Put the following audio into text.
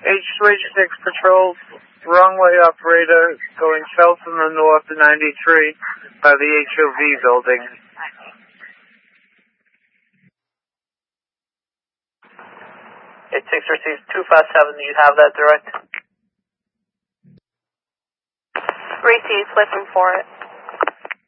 H2H6 patrols, runway operator going south from the north to 93 by the HOV building. H6 receives 257, do you have that direct? Receives, looking for it.